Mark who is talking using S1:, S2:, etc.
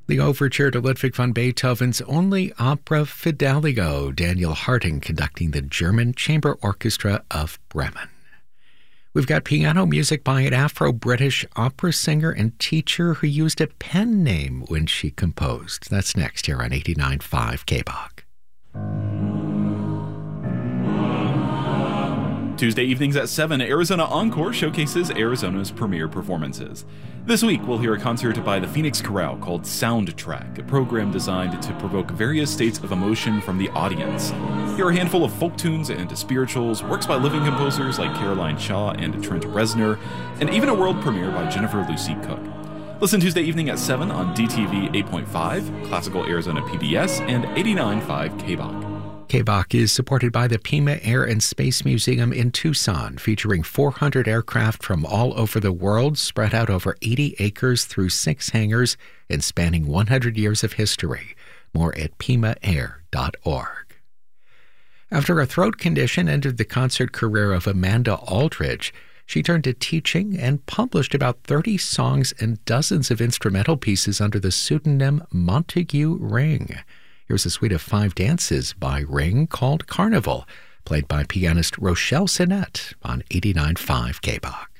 S1: The overture to Ludwig van Beethoven's only opera Fidelio, Daniel Harding conducting the German Chamber Orchestra of Bremen. We've got piano music by an Afro-British opera singer and teacher who used a pen name when she composed. That's next here on 89.5 KBOK.
S2: Tuesday evenings at 7, Arizona Encore showcases Arizona's premier performances. This week, we'll hear a concert by the Phoenix Chorale called Soundtrack, a program designed to provoke various states of emotion from the audience. Here are a handful of folk tunes and spirituals, works by living composers like Caroline Shaw and Trent Reznor, and even a world premiere by Jennifer Lucy Cook. Listen Tuesday evening at 7 on DTV 8.5, Classical Arizona PBS, and 89.5 KBOK.
S1: KBOK is supported by the Pima Air and Space Museum in Tucson, featuring 400 aircraft from all over the world spread out over 80 acres through 6 hangars and spanning 100 years of history. More at pimaair.org. After a throat condition ended the concert career of Amanda Aldridge, she turned to teaching and published about 30 songs and dozens of instrumental pieces under the pseudonym Montague Ring. Here's a suite of 5 dances by Ring called Carnival, played by pianist Rochelle Sinnett on 89.5 KBOK.